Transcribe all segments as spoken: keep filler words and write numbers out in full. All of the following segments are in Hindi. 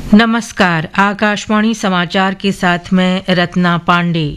नमस्कार, आकाशवाणी समाचार के साथ मैं रत्ना पांडे।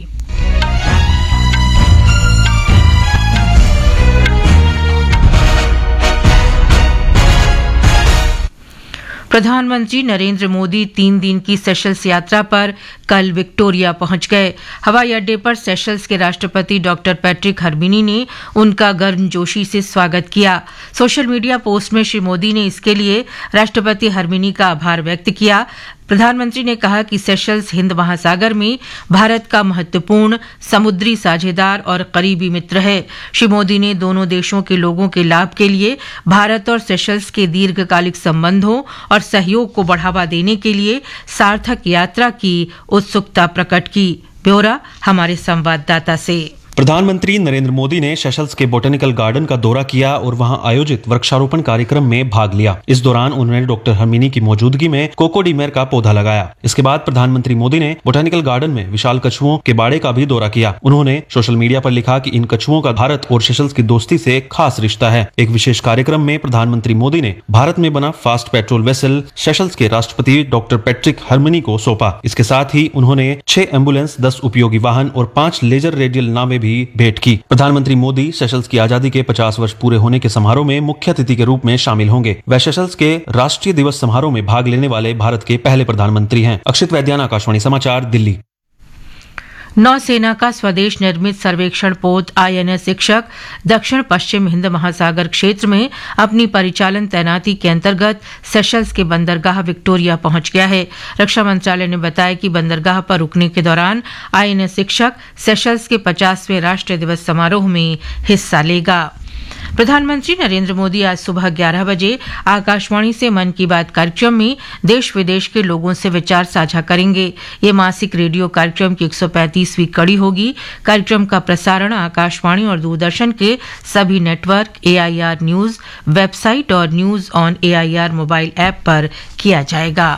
प्रधानमंत्री नरेंद्र मोदी तीन दिन की सेशल्स यात्रा पर कल विक्टोरिया पहुंच गए। हवाई अड्डे पर सेशल्स के राष्ट्रपति डॉक्टर पैट्रिक हर्मिनी ने उनका गर्मजोशी से स्वागत किया। सोशल मीडिया पोस्ट में श्री मोदी ने इसके लिए राष्ट्रपति हर्मिनी का आभार व्यक्त किया। प्रधानमंत्री ने कहा कि सेशल्स हिंद महासागर में भारत का महत्वपूर्ण समुद्री साझेदार और करीबी मित्र है। श्री मोदी ने दोनों देशों के लोगों के लाभ के लिए भारत और सेशल्स के दीर्घकालिक संबंधों और सहयोग को बढ़ावा देने के लिए सार्थक यात्रा की उत्सुकता प्रकट की। ब्यौरा हमारे संवाददाता से। प्रधानमंत्री नरेंद्र मोदी ने सेशल्स के बोटेनिकल गार्डन का दौरा किया और वहां आयोजित वृक्षारोपण कार्यक्रम में भाग लिया। इस दौरान उन्होंने डॉक्टर हर्मिनी की मौजूदगी में कोकोडीमेर का पौधा लगाया। इसके बाद प्रधानमंत्री मोदी ने बोटेनिकल गार्डन में विशाल कछुओं के बाड़े का भी दौरा किया। उन्होंने सोशल मीडिया पर लिखा कि इन कछुओं का भारत और सेशल्स की दोस्ती से खास रिश्ता है। एक विशेष कार्यक्रम में प्रधानमंत्री मोदी ने भारत में बना फास्ट पेट्रोल वेसल सेशल्स के राष्ट्रपति डॉक्टर पैट्रिक हर्मिनी को सौंपा। इसके साथ ही उन्होंने छह एम्बुलेंस, दस उपयोगी वाहन और पांच लेजर रेडियल नावें भेंट की। प्रधानमंत्री मोदी सेशल्स की आजादी के पचास वर्ष पूरे होने के समारोह में मुख्य अतिथि के रूप में शामिल होंगे। वे सेशल्स के राष्ट्रीय दिवस समारोह में भाग लेने वाले भारत के पहले प्रधानमंत्री हैं। अक्षित वैद्यान, आकाशवाणी समाचार, दिल्ली। नौसेना का स्वदेश निर्मित सर्वेक्षण पोत आईएनएस शिक्षक दक्षिण पश्चिम हिंद महासागर क्षेत्र में अपनी परिचालन तैनाती के अंतर्गत सेशल्स के बंदरगाह विक्टोरिया पहुंच गया है। रक्षा मंत्रालय ने बताया कि बंदरगाह पर रुकने के दौरान आईएनएस शिक्षक सेशल्स के पचासवें राष्ट्रीय दिवस समारोह में हिस्सा लेगा। प्रधानमंत्री नरेंद्र मोदी आज सुबह ग्यारह बजे आकाशवाणी से मन की बात कार्यक्रम में देश विदेश के लोगों से विचार साझा करेंगे। ये मासिक रेडियो कार्यक्रम की एक सौ पैंतीसवीं कड़ी होगी। कार्यक्रम का प्रसारण आकाशवाणी और दूरदर्शन के सभी नेटवर्क, एआईआर न्यूज वेबसाइट और news on AIR mobile app पर किया जाएगा।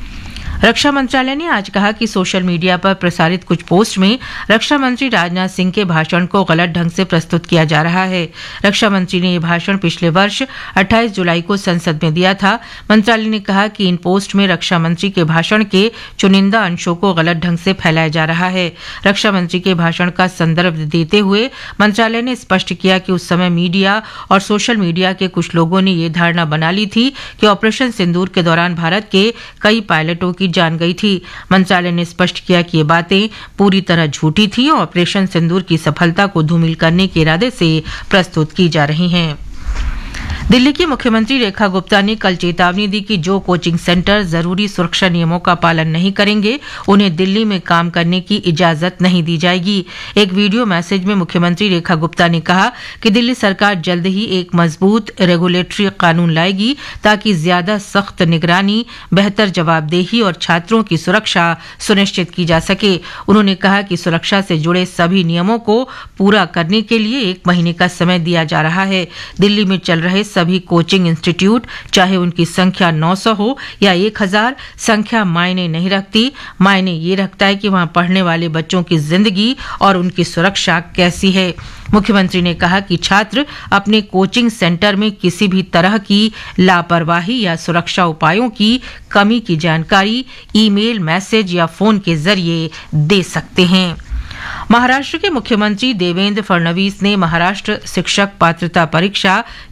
रक्षा मंत्रालय ने आज कहा कि सोशल मीडिया पर प्रसारित कुछ पोस्ट में रक्षा मंत्री राजनाथ सिंह के भाषण को गलत ढंग से प्रस्तुत किया जा रहा है। रक्षा मंत्री ने यह भाषण पिछले वर्ष अट्ठाईस जुलाई को संसद में दिया था। मंत्रालय ने कहा कि इन पोस्ट में रक्षा मंत्री के भाषण के चुनिंदा अंशों को गलत ढंग से फैलाया जा रहा है। रक्षा मंत्री के भाषण का संदर्भ देते हुए मंत्रालय ने स्पष्ट किया कि उस समय मीडिया और सोशल मीडिया के कुछ लोगों ने यह धारणा बना ली थी कि ऑपरेशन सिंदूर के दौरान भारत के कई पायलटों की जान गई थी। मंत्रालय ने स्पष्ट किया कि ये बातें पूरी तरह झूठी थी और ऑपरेशन सिंदूर की सफलता को धूमिल करने के इरादे से प्रस्तुत की जा रही हैं। दिल्ली की मुख्यमंत्री रेखा गुप्ता ने कल चेतावनी दी कि जो कोचिंग सेंटर जरूरी सुरक्षा नियमों का पालन नहीं करेंगे उन्हें दिल्ली में काम करने की इजाजत नहीं दी जाएगी। एक वीडियो मैसेज में मुख्यमंत्री रेखा गुप्ता ने कहा कि दिल्ली सरकार जल्द ही एक मजबूत रेगुलेटरी कानून लाएगी ताकि ज्यादा सख्त निगरानी, बेहतर जवाबदेही और छात्रों की सुरक्षा सुनिश्चित की जा सके। उन्होंने कहा कि सुरक्षा से जुड़े सभी नियमों को पूरा करने के लिए एक महीने का समय दिया जा रहा है। दिल्ली में चल रहे सभी कोचिंग इंस्टीट्यूट, चाहे उनकी संख्या नौ सौ हो या एक हज़ार, संख्या मायने नहीं रखती। मायने ये रखता है कि वहां पढ़ने वाले बच्चों की जिंदगी और उनकी सुरक्षा कैसी है। मुख्यमंत्री ने कहा कि छात्र अपने कोचिंग सेंटर में किसी भी तरह की लापरवाही या सुरक्षा उपायों की कमी की जानकारी ईमेल, मैसेज या फोन के जरिए दे सकते हैं। महाराष्ट्र के मुख्यमंत्री देवेंद्र फडणवीस ने महाराष्ट्र शिक्षक पात्रता परीक्षा